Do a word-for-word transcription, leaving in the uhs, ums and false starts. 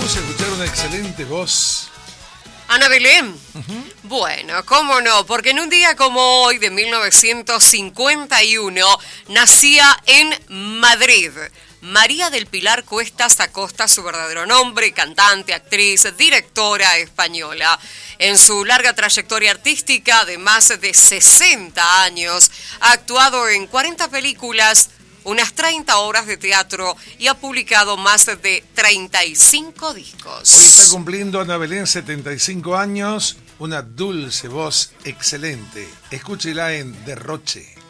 Vamos a escuchar una excelente voz. Ana Belén. Uh-huh. Bueno, cómo no, porque en un día como hoy de mil novecientos cincuenta y uno nacía en Madrid María del Pilar Cuestas Acosta, su verdadero nombre, cantante, actriz, directora española. En su larga trayectoria artística de más de sesenta años, ha actuado en cuarenta películas, unas treinta obras de teatro y ha publicado más de treinta y cinco discos. Hoy está cumpliendo Ana Belén setenta y cinco años, una dulce voz excelente. Escúchela en Derroche.